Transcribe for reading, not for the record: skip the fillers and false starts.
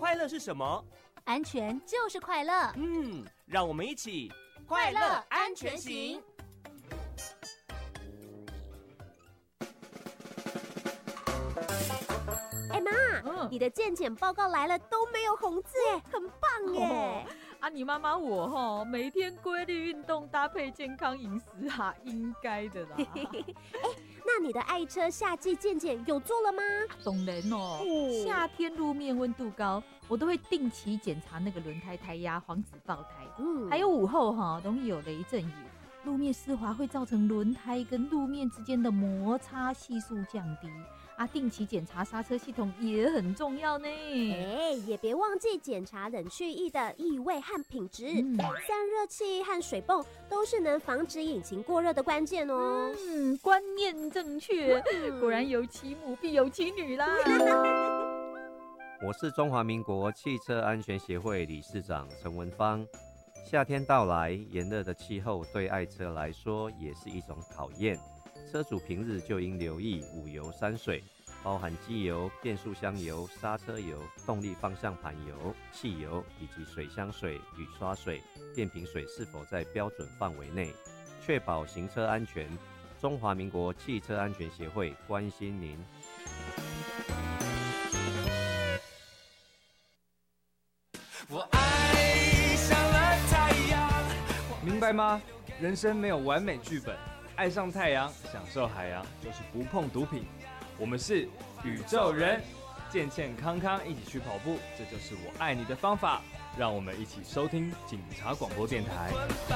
快乐是什么？ 安全就是快乐。 让我们一起快乐安全行。 妈，你的健检报告来了都没有红字耶，很棒耶！ 你妈妈我每天规律运动，搭配健康饮食应该的啦。 那你的爱车夏季健检有做了吗？ 当然夏天路面温度高，我都会定期检查那个轮胎胎压，防止爆胎。还有午后容易有雷阵雨，路面湿滑会造成轮胎跟路面之间的摩擦系数降低。定期检查刹车系统也很重要呢。 也别忘记检查冷却液的异味和品质。散热器和水泵都是能防止引擎过热的关键哦。 观念正确，果然有其母必有其女啦。 我是中华民国汽车安全协会理事长陈文芳。夏天到来，炎热的气候对爱车来说也是一种考验。车主平日就应留意五油三水，包含机油、变速箱油、刹车油、动力方向盘油、汽油以及水箱水、雨刷水、电瓶水是否在标准范围内，确保行车安全。中华民国汽车安全协会关心您。 我爱上了太阳， 明白吗？人生没有完美剧本。爱上太阳，享受海洋，就是不碰毒品。我们是宇宙人，健健康康一起去跑步，这就是我爱你的方法。让我们一起收听警察广播电台。